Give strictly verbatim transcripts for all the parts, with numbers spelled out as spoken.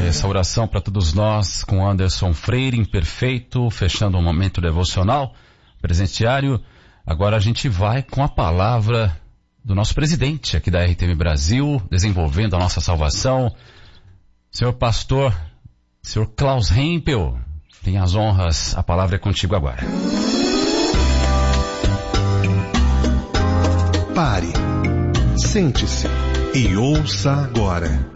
essa oração para todos nós com Anderson Freire, imperfeito, fechando o momento devocional, presenteário. Agora a gente vai com a palavra do nosso presidente aqui da R T M Brasil, desenvolvendo a nossa salvação. Senhor pastor, senhor Klaus Rempel, tem as honras, a palavra é contigo agora. Pare, sente-se e ouça agora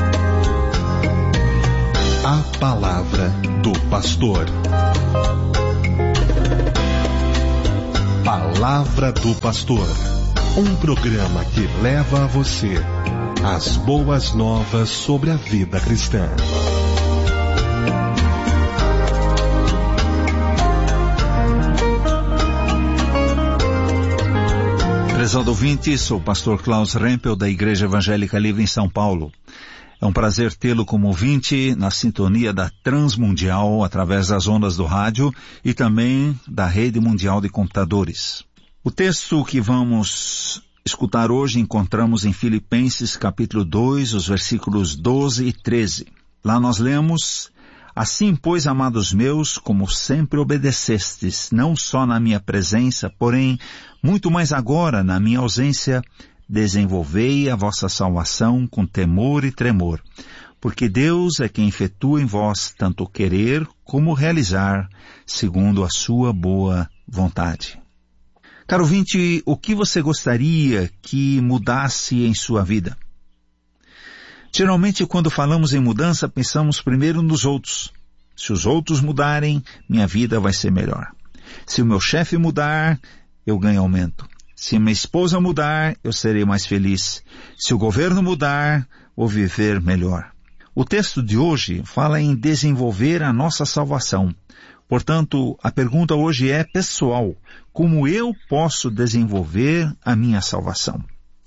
a palavra do pastor. Palavra do Pastor, um programa que leva a você as boas novas sobre a vida cristã. Prezado ouvinte, sou o pastor Klaus Rempel da Igreja Evangélica Livre em São Paulo. É um prazer tê-lo como ouvinte na sintonia da Transmundial através das ondas do rádio e também da Rede Mundial de Computadores. O texto que vamos escutar hoje encontramos em Filipenses capítulo dois, os versículos doze e treze. Lá nós lemos: Assim, pois, amados meus, como sempre obedecestes, não só na minha presença, porém, muito mais agora na minha ausência, desenvolvei a vossa salvação com temor e tremor, porque Deus é quem efetua em vós tanto querer como realizar, segundo a sua boa vontade. Caro ouvinte, o que você gostaria que mudasse em sua vida? Geralmente, quando falamos em mudança, pensamos primeiro nos outros. Se os outros mudarem, minha vida vai ser melhor. Se o meu chefe mudar, eu ganho aumento. Se minha esposa mudar, eu serei mais feliz. Se o governo mudar, vou viver melhor. O texto de hoje fala em desenvolver a nossa salvação. Portanto, a pergunta hoje é pessoal: como eu posso desenvolver a minha salvação?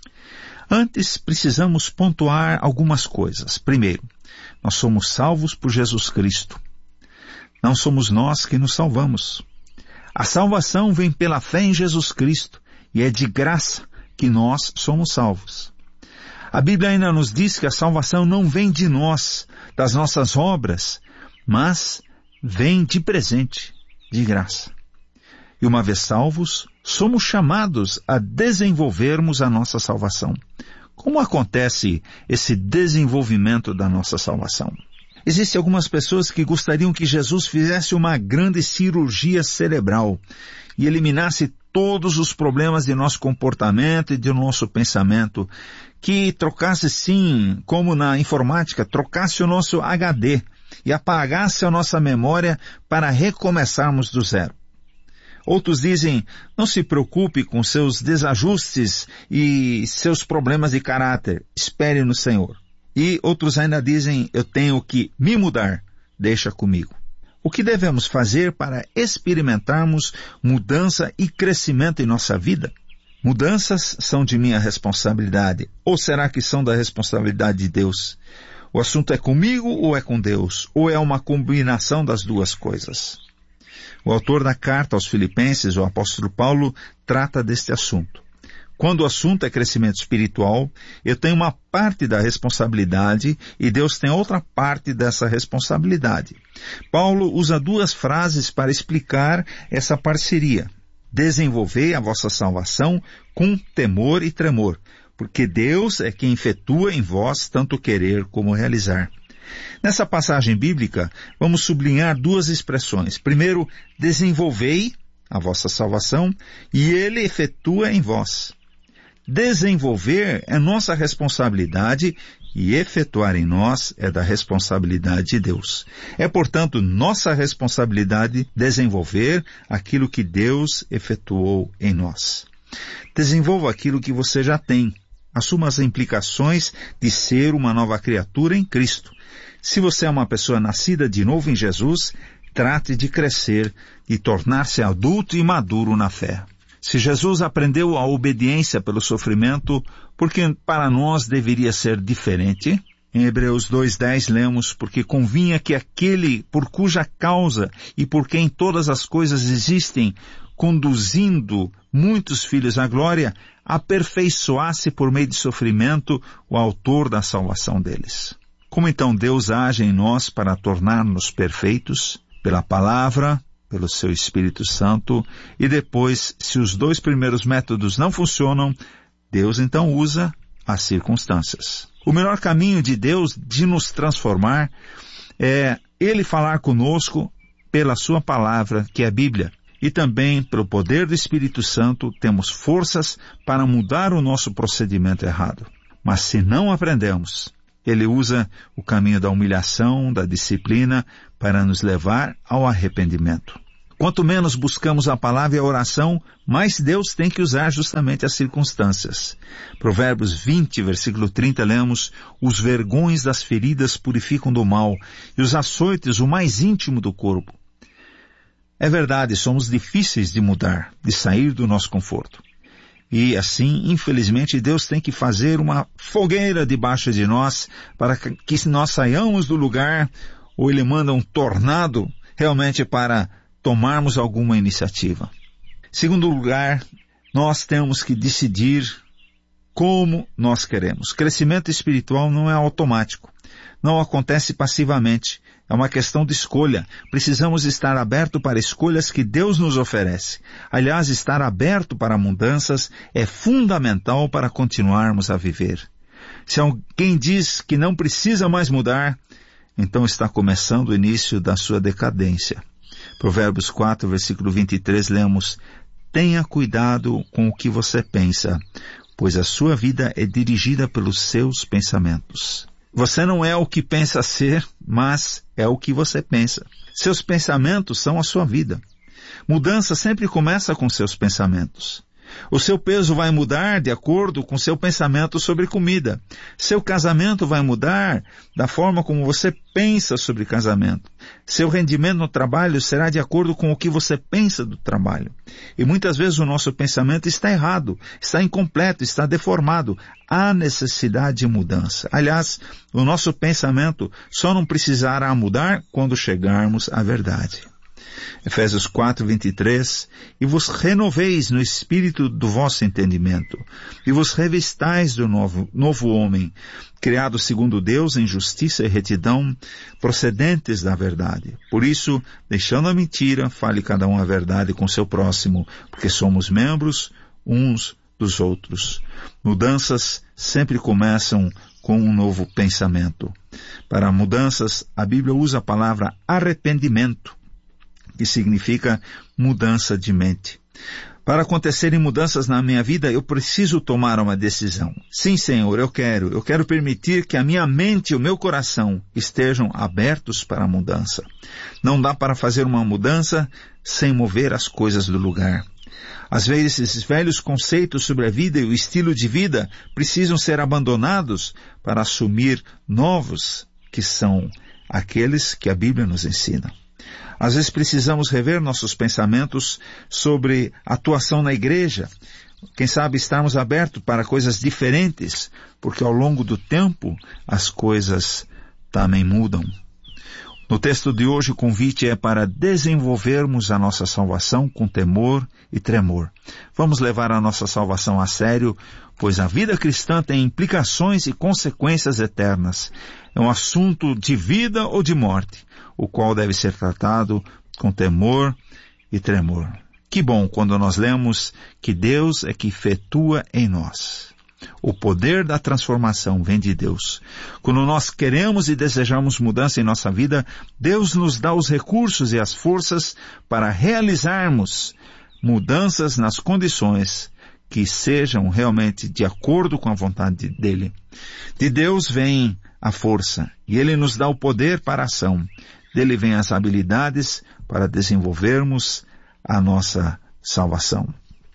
Antes, precisamos pontuar algumas coisas. Primeiro, nós somos salvos por Jesus Cristo. Não somos nós que nos salvamos. A salvação vem pela fé em Jesus Cristo. E é de graça que nós somos salvos. A Bíblia ainda nos diz que a salvação não vem de nós, das nossas obras, mas vem de presente, de graça. E uma vez salvos, somos chamados a desenvolvermos a nossa salvação. Como acontece esse desenvolvimento da nossa salvação? Existem algumas pessoas que gostariam que Jesus fizesse uma grande cirurgia cerebral e eliminasse todos os problemas de nosso comportamento e de nosso pensamento, que trocasse sim, como na informática, trocasse o nosso H D e apagasse a nossa memória para recomeçarmos do zero. Outros dizem: não se preocupe com seus desajustes e seus problemas de caráter, espere no Senhor. E outros ainda dizem: eu tenho que me mudar, deixa comigo. O que devemos fazer para experimentarmos mudança e crescimento em nossa vida? Mudanças são de minha responsabilidade, ou será que são da responsabilidade de Deus? O assunto é comigo ou é com Deus? Ou é uma combinação das duas coisas? O autor da carta aos Filipenses, o apóstolo Paulo, trata deste assunto. Quando o assunto é crescimento espiritual, eu tenho uma parte da responsabilidade e Deus tem outra parte dessa responsabilidade. Paulo usa duas frases para explicar essa parceria. Desenvolvei a vossa salvação com temor e tremor, porque Deus é quem efetua em vós tanto querer como realizar. Nessa passagem bíblica, vamos sublinhar duas expressões. Primeiro, desenvolvei a vossa salvação e Ele efetua em vós. Desenvolver é nossa responsabilidade e efetuar em nós é da responsabilidade de Deus. É, portanto, nossa responsabilidade desenvolver aquilo que Deus efetuou em nós. Desenvolva aquilo que você já tem. Assuma as implicações de ser uma nova criatura em Cristo. Se você é uma pessoa nascida de novo em Jesus, trate de crescer e tornar-se adulto e maduro na fé. Se Jesus aprendeu a obediência pelo sofrimento, por que para nós deveria ser diferente? Em Hebreus dois, dez lemos: porque convinha que aquele por cuja causa e por quem todas as coisas existem, conduzindo muitos filhos à glória, aperfeiçoasse por meio de sofrimento o autor da salvação deles. Como então Deus age em nós para tornar-nos perfeitos? Pela palavra, pelo seu Espírito Santo, e depois, se os dois primeiros métodos não funcionam, Deus então usa as circunstâncias. O melhor caminho de Deus de nos transformar é Ele falar conosco pela sua palavra, que é a Bíblia. E também, pelo poder do Espírito Santo, temos forças para mudar o nosso procedimento errado. Mas se não aprendemos, Ele usa o caminho da humilhação, da disciplina, para nos levar ao arrependimento. Quanto menos buscamos a palavra e a oração, mais Deus tem que usar justamente as circunstâncias. Provérbios vinte, versículo trinta, lemos: os vergões das feridas purificam do mal, e os açoites o mais íntimo do corpo. É verdade, somos difíceis de mudar, de sair do nosso conforto. E assim, infelizmente, Deus tem que fazer uma fogueira debaixo de nós para que nós saiamos do lugar, ou Ele manda um tornado realmente para tomarmos alguma iniciativa. Segundo lugar, nós temos que decidir como nós queremos. Crescimento espiritual não é automático, não acontece passivamente. É uma questão de escolha. Precisamos estar aberto para escolhas que Deus nos oferece. Aliás, estar aberto para mudanças é fundamental para continuarmos a viver. Se alguém diz que não precisa mais mudar, então está começando o início da sua decadência. Provérbios quatro, versículo vinte e três, lemos: tenha cuidado com o que você pensa, pois a sua vida é dirigida pelos seus pensamentos. Você não é o que pensa ser, mas é o que você pensa. Seus pensamentos são a sua vida. Mudança sempre começa com seus pensamentos. O seu peso vai mudar de acordo com seu pensamento sobre comida. Seu casamento vai mudar da forma como você pensa sobre casamento. Seu rendimento no trabalho será de acordo com o que você pensa do trabalho. E muitas vezes o nosso pensamento está errado, está incompleto, está deformado. Há necessidade de mudança. Aliás, o nosso pensamento só não precisará mudar quando chegarmos à verdade. Efésios quatro, vinte e três, e vos renoveis no espírito do vosso entendimento, e vos revistais do novo, novo homem, criado segundo Deus em justiça e retidão, procedentes da verdade. Por isso, deixando a mentira, fale cada um a verdade com seu próximo, porque somos membros uns dos outros. Mudanças sempre começam com um novo pensamento. Para mudanças, a Bíblia usa a palavra arrependimento, que significa mudança de mente. Para acontecerem mudanças na minha vida, eu preciso tomar uma decisão. Sim, Senhor, eu quero. Eu quero permitir que a minha mente e o meu coração estejam abertos para a mudança. Não dá para fazer uma mudança sem mover as coisas do lugar. Às vezes, esses velhos conceitos sobre a vida e o estilo de vida precisam ser abandonados para assumir novos, que são aqueles que a Bíblia nos ensina. Às vezes precisamos rever nossos pensamentos sobre a atuação na igreja. Quem sabe estarmos abertos para coisas diferentes, porque ao longo do tempo as coisas também mudam. No texto de hoje o convite é para desenvolvermos a nossa salvação com temor e tremor. Vamos levar a nossa salvação a sério, pois a vida cristã tem implicações e consequências eternas. É um assunto de vida ou de morte, o qual deve ser tratado com temor e tremor. Que bom quando nós lemos que Deus é que efetua em nós. O poder da transformação vem de Deus. Quando nós queremos e desejamos mudança em nossa vida, Deus nos dá os recursos e as forças para realizarmos mudanças nas condições que sejam realmente de acordo com a vontade dele. De Deus vem a força e Ele nos dá o poder para a ação. Dele vem as habilidades para desenvolvermos a nossa salvação.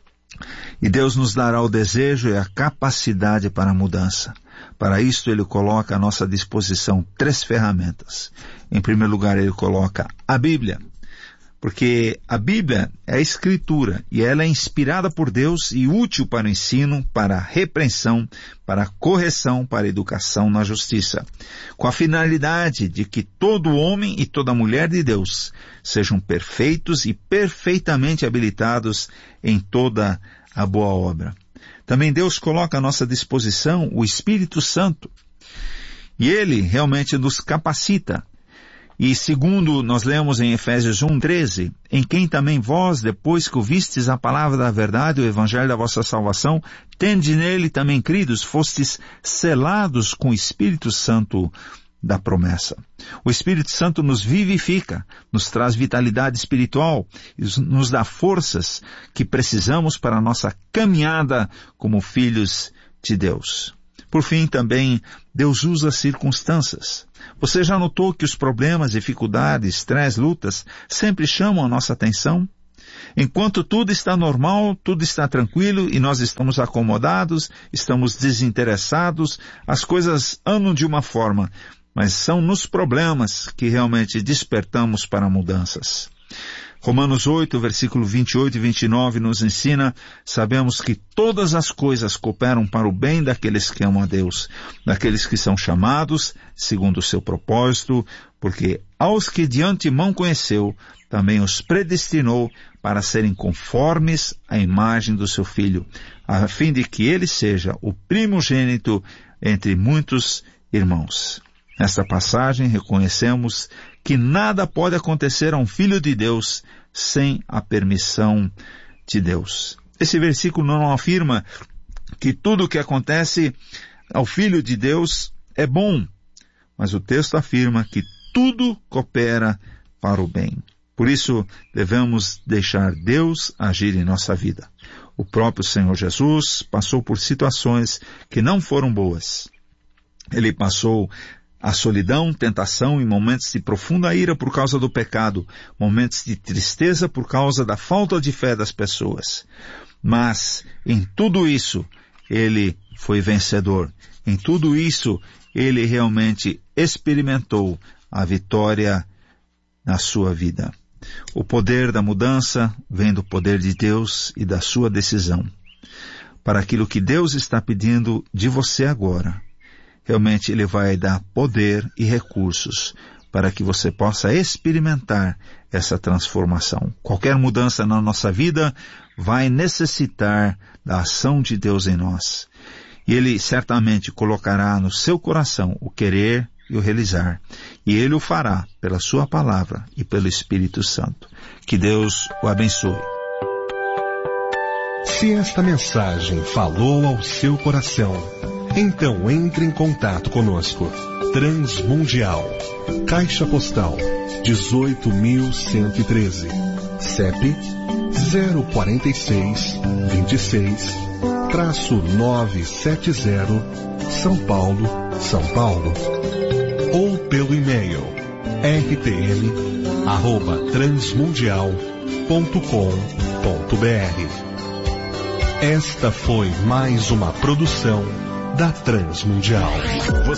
E Deus nos dará o desejo e a capacidade para a mudança. Para isto Ele coloca à nossa disposição três ferramentas. Em primeiro lugar, Ele coloca a Bíblia, porque a Bíblia é a Escritura e ela é inspirada por Deus e útil para o ensino, para a repreensão, para a correção, para a educação na justiça, com a finalidade de que todo homem e toda mulher de Deus sejam perfeitos e perfeitamente habilitados em toda a boa obra. Também Deus coloca à nossa disposição o Espírito Santo. E Ele realmente nos capacita. E segundo nós lemos em Efésios um, treze, em quem também vós, depois que ouvistes a palavra da verdade, o evangelho da vossa salvação, tende nele também cridos, fostes selados com o Espírito Santo da promessa. O Espírito Santo nos vivifica, nos traz vitalidade espiritual, nos dá forças que precisamos para a nossa caminhada como filhos de Deus. Por fim, também, Deus usa circunstâncias. Você já notou que os problemas, dificuldades, estresse, lutas sempre chamam a nossa atenção? Enquanto tudo está normal, tudo está tranquilo e nós estamos acomodados, estamos desinteressados, as coisas andam de uma forma, mas são nos problemas que realmente despertamos para mudanças. Romanos oito, versículo vinte e oito e vinte e nove nos ensina, sabemos que todas as coisas cooperam para o bem daqueles que amam a Deus, daqueles que são chamados segundo o seu propósito, porque aos que de antemão conheceu, também os predestinou para serem conformes à imagem do seu Filho, a fim de que ele seja o primogênito entre muitos irmãos. Nesta passagem reconhecemos que nada pode acontecer a um filho de Deus sem a permissão de Deus. Esse versículo não afirma que tudo o que acontece ao filho de Deus é bom, mas o texto afirma que tudo coopera para o bem. Por isso, devemos deixar Deus agir em nossa vida. O próprio Senhor Jesus passou por situações que não foram boas. Ele passou a solidão, tentação e momentos de profunda ira por causa do pecado, momentos de tristeza por causa da falta de fé das pessoas. Mas, em tudo isso, ele foi vencedor. Em tudo isso, ele realmente experimentou a vitória na sua vida. O poder da mudança vem do poder de Deus e da sua decisão. Para aquilo que Deus está pedindo de você agora, realmente Ele vai dar poder e recursos para que você possa experimentar essa transformação. Qualquer mudança na nossa vida vai necessitar da ação de Deus em nós. E Ele certamente colocará no seu coração o querer e o realizar. E Ele o fará pela sua palavra e pelo Espírito Santo. Que Deus o abençoe. Se esta mensagem falou ao seu coração, então entre em contato conosco. Transmundial, Caixa Postal dezoito mil cento e treze, C E P zero quatro seis, vinte e seis, novecentos e setenta, São Paulo, São Paulo. Ou pelo e-mail r t m arroba transmundial ponto com ponto b r. Esta foi mais uma produção da Transmundial.